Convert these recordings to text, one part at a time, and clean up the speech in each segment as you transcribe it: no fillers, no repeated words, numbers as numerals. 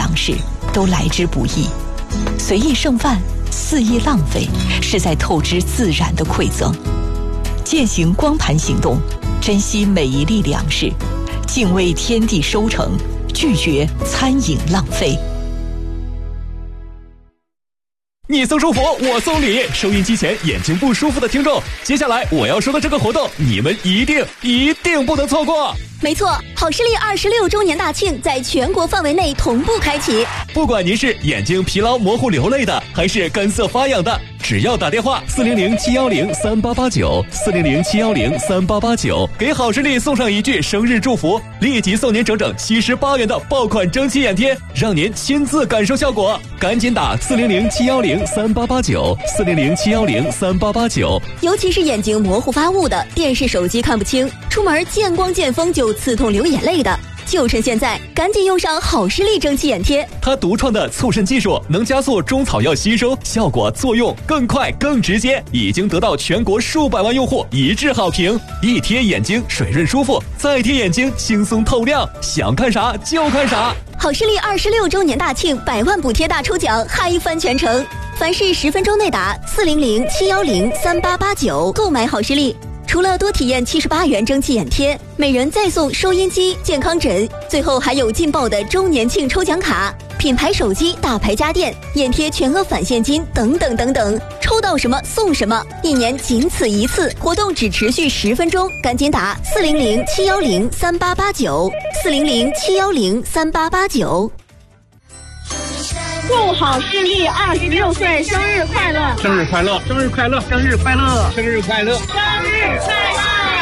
粮食都来之不易，随意剩饭、肆意浪费，是在透支自然的馈赠。践行光盘行动，珍惜每一粒粮食，敬畏天地收成，拒绝餐饮浪费。 你送祝福，我送礼。收音机前眼睛不舒服的听众，接下来我要说的这个活动，你们一定不能错过。 没错，好视力26周年大庆在全国范围内同步开启。 不管您是眼睛疲劳模糊流泪的，还是干涩发痒的，只要打电话400-710-3889，400-710-3889，给好视力送上一句生日祝福，立即送您整整78元的爆款蒸汽眼贴，让您亲自感受效果。赶紧打400-710-3889，400-710-3889。 尤其是眼睛模糊发雾的，电视手机看不清，出门见光见风就刺痛流眼泪的，就趁现在，赶紧用上好视力蒸汽眼贴。 它独创的促渗技术能加速中草药吸收，效果作用更快更直接，已经得到全国数百万用户一致好评。一贴眼睛水润舒服，再贴眼睛轻松透亮，想看啥就看啥。 好视力26周年大庆100万补贴大抽奖，嗨翻全城！凡是10分钟内打400-710-3889购买好视力。除了多体验78元蒸汽眼贴，每人再送收音机、健康枕，最后还有劲爆的周年庆抽奖卡、品牌手机、大牌家电、眼贴全额返现金等等等等，抽到什么送什么，一年仅此一次，活动只持续10分钟，赶紧打400-710-3889，400-710-3889。 祝好视力26岁生日快乐！ 生日快乐！生日快乐！生日快乐！生日快乐！ 生日快乐！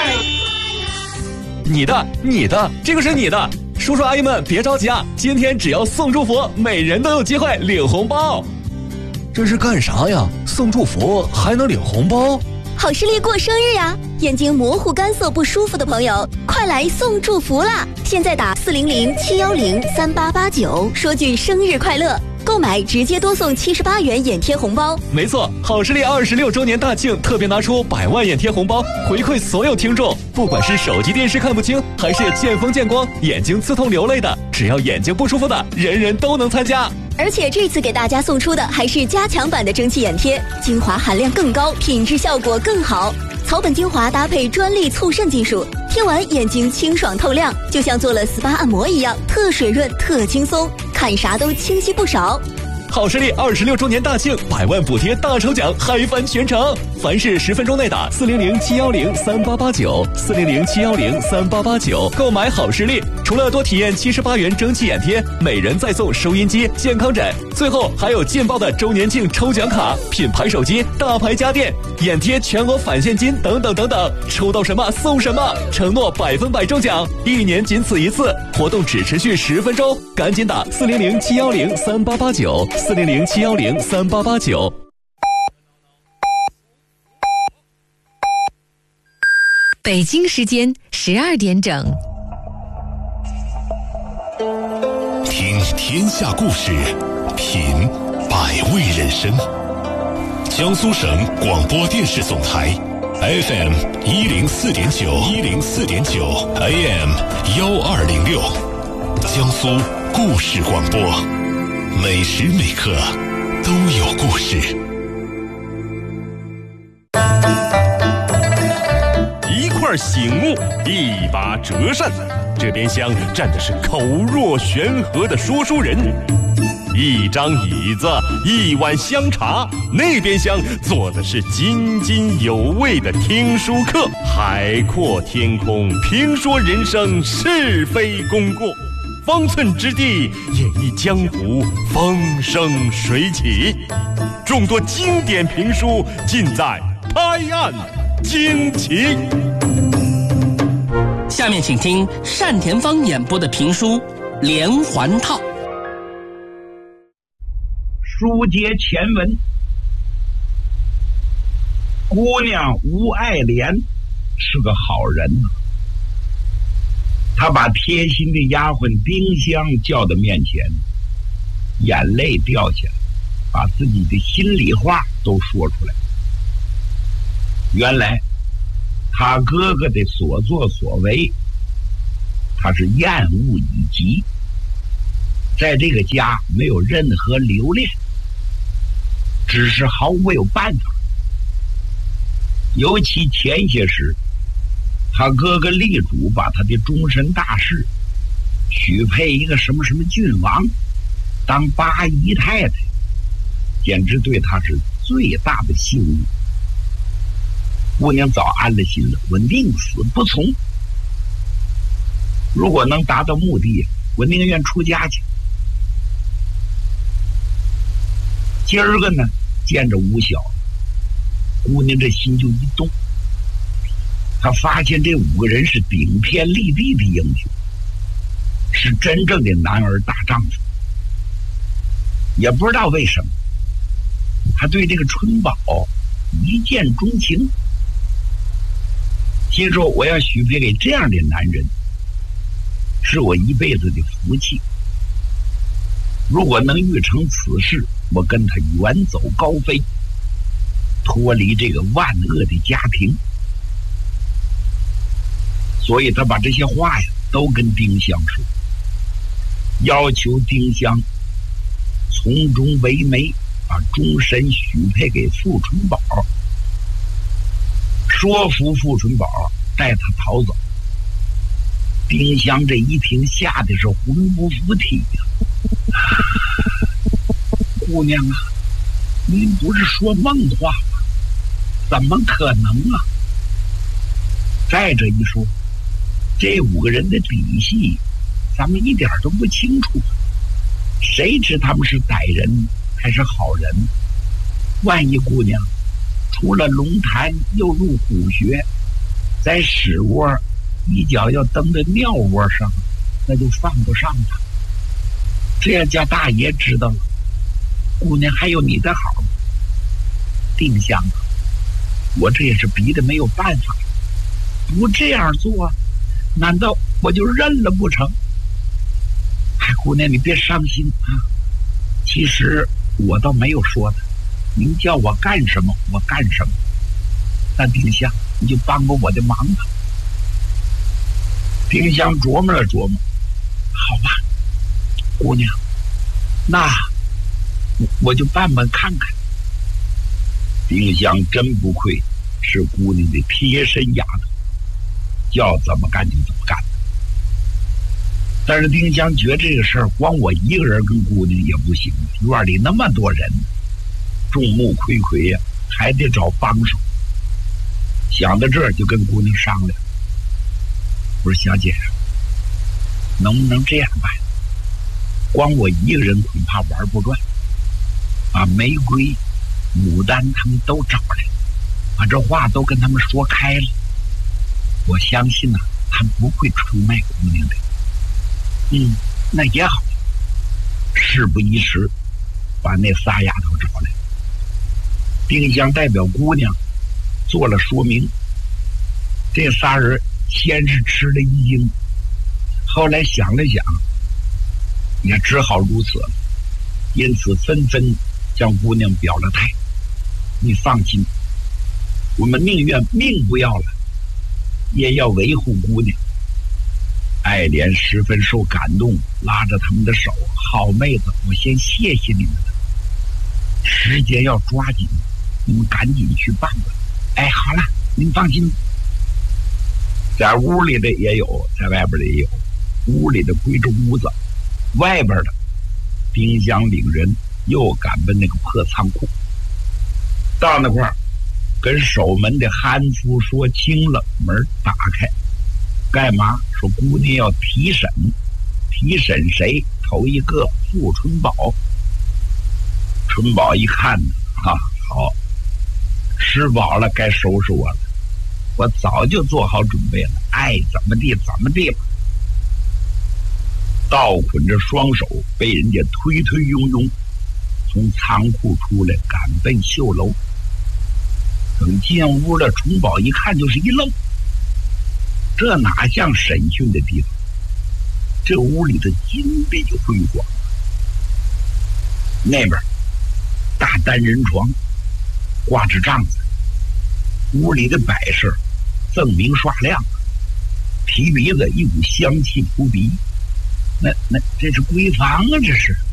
你的，这个是你的。叔叔阿姨们别着急啊，今天只要送祝福，每人都有机会领红包。这是干啥呀？送祝福还能领红包？ 好视力过生日呀！眼睛模糊干涩不舒服的朋友，快来送祝福啦！现在打400-710-3889，说句生日快乐。购买直接多送78元眼贴红包。 没错，好视力26周年大庆特别拿出100万眼贴红包回馈所有听众，不管是手机电视看不清，还是见风见光眼睛刺痛流泪的，只要眼睛不舒服的，人人都能参加。 而且这次给大家送出的还是加强版的蒸汽眼贴，精华含量更高，品质效果更好。草本精华搭配专利促渗技术，贴完眼睛清爽透亮，就像做了 SPA 按摩一样，特水润特轻松，看啥都清晰不少。 好视力26周年大庆100万补贴大抽奖，嗨翻全城！凡是10分钟内打400-710-3889，400-710-3889购买好视力，除了多体验78元蒸汽眼贴，每人再送收音机、健康枕，最后还有劲爆的周年庆抽奖卡、品牌手机、大牌家电、眼贴全额返现金等等等等，抽到什么送什么，承诺100%中奖，一年仅此一次，活动只持续10分钟，赶紧打400-710-3889，400-710-3889。 北京时间12点整。 听天下故事，品百味人生。江苏省广播电视总台 FM 104.9，104.9 AM 1206，江苏故事广播，每时每刻都有故事。 一块醒目，一把折扇，这边厢站的是口若悬河的说书人，一张椅子，一碗香茶，那边厢坐的是津津有味的听书客。海阔天空，评说人生是非功过，方寸之地演绎江湖风生水起。众多经典评书尽在拍案惊奇。 下面请听单田芳演播的评书《连环套》。 书接前文，姑娘吴爱莲是个好人啊，她把贴心的丫鬟丁香叫到面前，眼泪掉下来，把自己的心里话都说出来。原来他哥哥的所作所为，他是厌恶已极， 在这个家没有任何留恋，只是毫无有办法。尤其前些时，他哥哥力主把他的终身大事许配一个什么什么郡王当八姨太太，简直对他是最大的幸运。姑娘早安了心了，我宁死不从。如果能达到目的，我宁愿出家去。今儿个呢，见着吴晓，姑娘这心就一动。她发现这5个人是顶天立地的英雄，是真正的男儿大丈夫。也不知道为什么，她对这个春宝一见钟情。心说我要许配给这样的男人，是我一辈子的福气。如果能遇成此事，我跟他远走高飞，脱离这个万恶的家庭。所以他把这些话呀都跟丁香说，要求丁香从中为媒，把终身许配给傅春宝，说服傅春宝带他逃走。丁香这一听，吓得是魂不附体呀！姑娘啊，您不是说梦话吗？怎么可能啊？再者一说，这5个人的底细，咱们一点都不清楚，谁知他们是歹人还是好人？万一姑娘出了龙潭又入虎穴，在屎窝一脚要蹬在尿窝上，那就犯不上他。这样叫大爷知道了，姑娘还有你的好。丁香啊，我这也是逼得没有办法，不这样做，难道我就认了不成？哎，姑娘你别伤心啊，其实我倒没有说的，您叫我干什么我干什么。但丁香，你就帮帮我的忙吧。丁香琢磨了琢磨，好吧，姑娘，那我就办办看看。丁香真不愧是姑娘的贴身丫头，叫怎么干就怎么干。但是丁香觉得这个事儿光我一个人跟姑娘也不行，院里那么多人，众目睽睽呀，还得找帮手。想到这儿，就跟姑娘商量，我说小姐，能不能这样办？光我一个人恐怕玩不转，把玫瑰、牡丹他们都找来，把这话都跟他们说开了。我相信呢，他们不会出卖姑娘的。那也好。事不宜迟，把那仨丫头找来。丁香代表姑娘做了说明。这仨人先是吃了一惊，后来想了想，也只好如此了，因此纷纷向姑娘表了态。你放心，我们宁愿命不要了，也要维护姑娘。爱莲十分受感动，拉着他们的手，好妹子，我先谢谢你们了，时间要抓紧，你们赶紧去办吧。哎，好了，您放心，在屋里的也有，在外边的也有。屋里的归着屋子，外边的丁香领人又赶奔那个破仓库。到那块儿，跟守门的憨夫说清了，门打开。干嘛？说姑娘要提审，提审谁？头一个傅春宝。春宝一看呢，好，吃饱了该收拾我了，我早就做好准备了，爱怎么地怎么地吧。倒捆着双手，被人家推推拥拥从仓库出来，赶奔绣楼。等进屋了，春宝一看就是一愣，这哪像审讯的地方？这屋里的金碧辉煌，那边大单人床挂着帐子，屋里的摆设锃明刷亮，提鼻子一股香气扑鼻， 那这是闺房啊，这是。